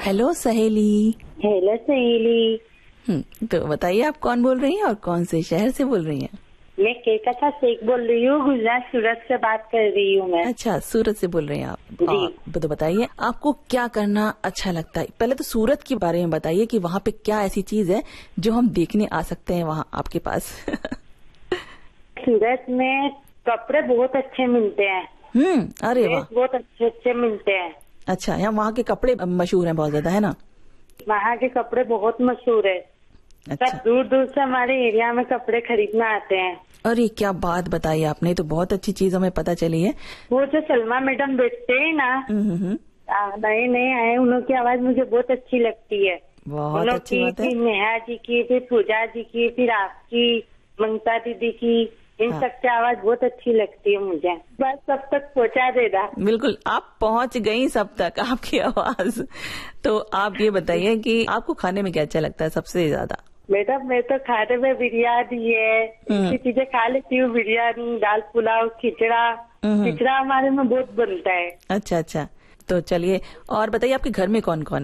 Hello सहेली। Hello सहेली। तो बताइए आप कौन बोल रही हैं और कौन से शहर से बोल रही हैं? मैं केकथा शेख बोल रही हूँ, गुजरात सूरत से बात कर रही हूँ मैं। अच्छा, सूरत से बोल रही हैं आप। जी। तो बताइए आपको क्या करना अच्छा लगता है। पहले तो सूरत के बारे में बताइए कि वहाँ पे क्या ऐसी चीज है जो हम देखने आ सकते हैं वहाँ आपके पास। सूरत में कपड़े बहुत अच्छे मिलते हैं। अरे वाह, बहुत अच्छे अच्छे मिलते हैं। अच्छा, यहाँ वहाँ के कपड़े मशहूर हैं बहुत ज्यादा, है ना? वहाँ के कपड़े बहुत मशहूर है। अच्छा। सब दूर दूर से हमारे एरिया में कपड़े खरीदने आते हैं। अरे क्या बात बताई आपने, तो बहुत अच्छी चीज हमें पता चली है। वो जो सलमा मैडम बैठते हैं ना, नए नए आए, उनकी आवाज मुझे बहुत अच्छी लगती है। बहुत अच्छी बात है। फिर नेहा जी की, फिर पूजा जी की, फिर आपकी, ममता दीदी की, इन सबकी आवाज बहुत अच्छी लगती है मुझे। बस सब तक पहुँचा देना। बिल्कुल, आप पहुंच गई सब तक, आपकी आवाज। तो आप ये बताइए कि आपको खाने में क्या अच्छा लगता है सबसे ज्यादा? मैडम मैं तो खाने में बिरयानी है, ऐसी चीजें खा लेती हूँ। बिरयानी, दाल पुलाव, खिचड़ा। खिचड़ा हमारे में बहुत बनता है। अच्छा, तो चलिए और बताइए आपके घर में कौन कौन